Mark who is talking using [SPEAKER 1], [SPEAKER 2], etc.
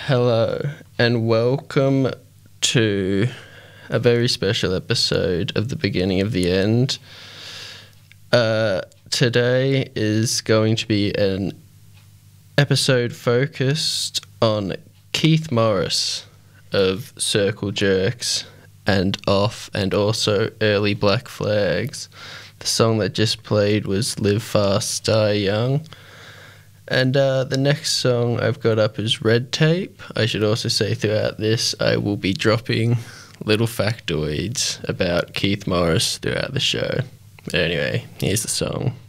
[SPEAKER 1] Hello, and welcome to a very special episode of The Beginning of the End. Today is going to be an episode focused on Keith Morris of Circle Jerks and Off, and also early Black Flags. The song that just played was Live Fast, Die Young. And the next song I've got up is Red Tape. I should also say throughout this I will be dropping little factoids about Keith Morris throughout the show. But anyway, here's the song.